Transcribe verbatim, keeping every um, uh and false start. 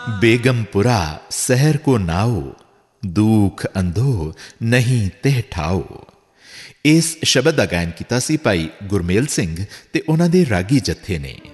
बेगमपुरा सहर को नाओ, दुख अंधो नहीं ते ठाओ। इस शब्द का गायन किया सी भाई गुरमेल सिंह ते उन्हां दे रागी जत्थे ने।